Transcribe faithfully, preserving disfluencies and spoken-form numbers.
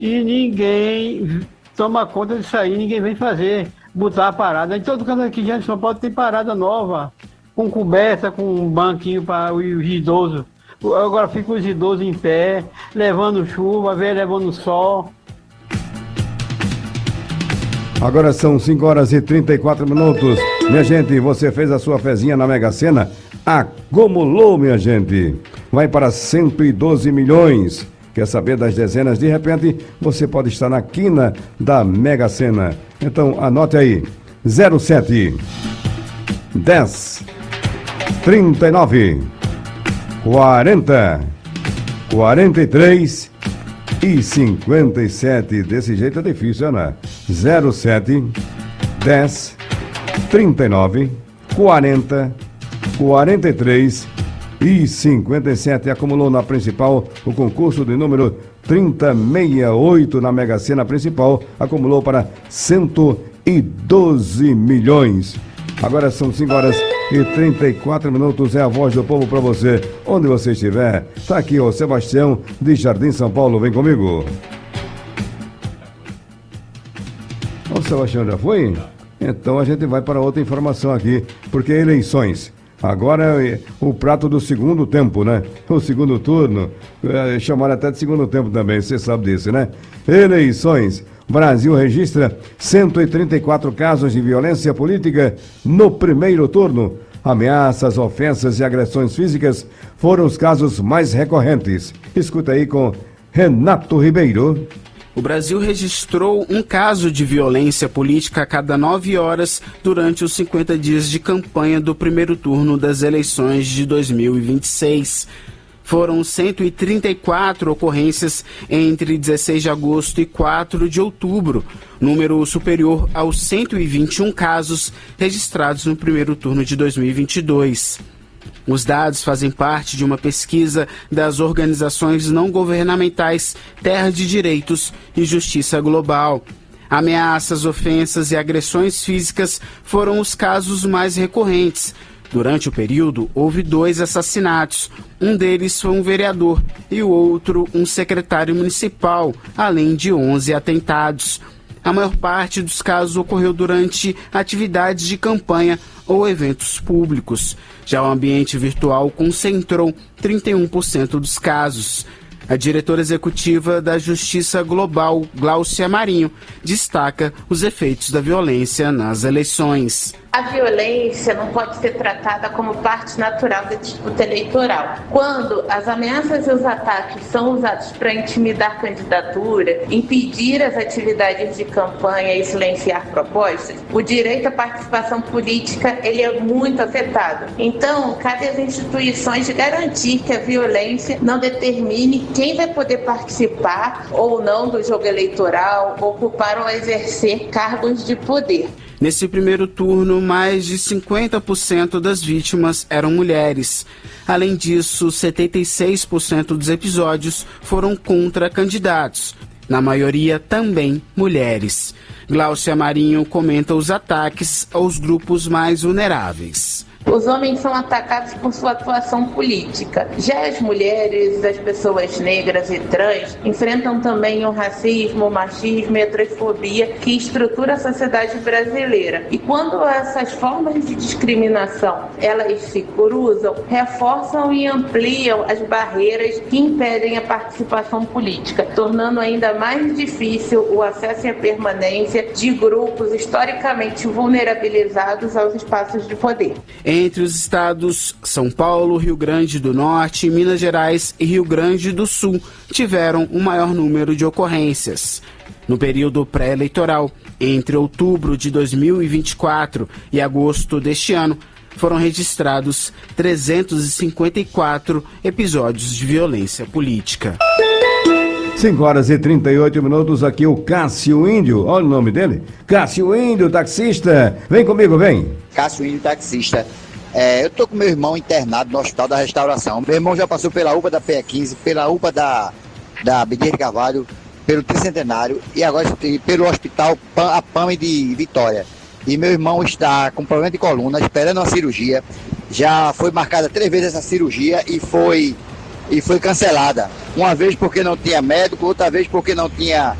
e ninguém toma conta disso aí, ninguém vem fazer, botar a parada. Em todo canto aqui de São Paulo tem parada nova, com coberta, com um banquinho para os idosos. Agora fica os idosos em pé, levando chuva, vem levando sol. Agora são cinco horas e trinta e quatro minutos. Minha gente, você fez a sua fezinha na Mega Sena? Acumulou, minha gente. Vai para cento e doze milhões. Quer saber das dezenas? De repente, você pode estar na quina da Mega Sena. Então, anote aí. zero sete, dez, trinta e nove, quarenta, quarenta e três e cinquenta e sete. Desse jeito é difícil, né? zero sete, dez, trinta e nove, quarenta, quarenta e três e cinquenta e sete. Acumulou na principal o concurso de número trinta sessenta e oito na Mega Sena principal. Acumulou para cento e doze milhões. Agora são cinco horas e trinta e quatro minutos. É a voz do povo para você, onde você estiver. Tá aqui o Sebastião de Jardim São Paulo. Vem comigo. O Sebastião já foi? Então a gente vai para outra informação aqui, porque eleições. Agora é o prato do segundo tempo, né? O segundo turno, é, chamaram até de segundo tempo também, você sabe disso, né? Eleições. Brasil registra cento e trinta e quatro casos de violência política no primeiro turno. Ameaças, ofensas e agressões físicas foram os casos mais recorrentes. Escuta aí com Renato Ribeiro. O Brasil registrou um caso de violência política a cada nove horas durante os cinquenta dias de campanha do primeiro turno das eleições de dois mil e vinte e seis. Foram cento e trinta e quatro ocorrências entre dezesseis de agosto e quatro de outubro, número superior aos cento e vinte e um casos registrados no primeiro turno de dois mil e vinte e dois. Os dados fazem parte de uma pesquisa das organizações não governamentais Terra de Direitos e Justiça Global. Ameaças, ofensas e agressões físicas foram os casos mais recorrentes. Durante o período, houve dois assassinatos. Um deles foi um vereador e o outro um secretário municipal, além de onze atentados. A maior parte dos casos ocorreu durante atividades de campanha ou eventos públicos. Já o ambiente virtual concentrou trinta e um por cento dos casos. A diretora executiva da Justiça Global, Gláucia Marinho, destaca os efeitos da violência nas eleições. A violência não pode ser tratada como parte natural da disputa eleitoral. Quando as ameaças e os ataques são usados para intimidar candidatura, impedir as atividades de campanha e silenciar propostas, o direito à participação política ele é muito afetado. Então, cabe às instituições garantir que a violência não determine quem vai poder participar ou não do jogo eleitoral, ocupar ou exercer cargos de poder. Nesse primeiro turno, mais de cinquenta por cento das vítimas eram mulheres. Além disso, setenta e seis por cento dos episódios foram contra candidatos, na maioria também mulheres. Gláucia Marinho comenta os ataques aos grupos mais vulneráveis. Os homens são atacados por sua atuação política. Já as mulheres, as pessoas negras e trans enfrentam também o racismo, o machismo e a transfobia que estrutura a sociedade brasileira. E quando essas formas de discriminação elas se cruzam, reforçam e ampliam as barreiras que impedem a participação política, tornando ainda mais difícil o acesso e a permanência de grupos historicamente vulnerabilizados aos espaços de poder. Entre os estados São Paulo, Rio Grande do Norte, Minas Gerais e Rio Grande do Sul tiveram o maior número de ocorrências. No período pré-eleitoral, entre outubro de dois mil e vinte e quatro e agosto deste ano, foram registrados trezentos e cinquenta e quatro episódios de violência política. cinco horas e trinta e oito minutos, aqui o Cássio Índio, olha o nome dele, Cássio Índio, taxista, vem comigo, vem. Cássio Índio, taxista. É, eu tô com meu irmão internado no Hospital da Restauração. Meu irmão já passou pela U P A da P E quinze, pela U P A da, da Bezerra de Carvalho, pelo Tricentenário e agora pelo Hospital A P A M de Vitória. E meu irmão está com problema de coluna, esperando uma cirurgia. Já foi marcada três vezes essa cirurgia e foi e foi cancelada. Uma vez porque não tinha médico, outra vez porque não tinha